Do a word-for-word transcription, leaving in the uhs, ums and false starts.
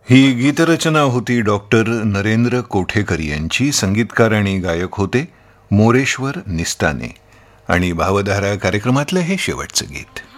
ही गीतरचना होती डॉक्टर नरेंद्र कोठेकर यांची. संगीतकार आणि गायक होते मोरेश्वर निस्ताने. आणि भावधारा कार्यक्रमातलं हे शेवटचं गीत.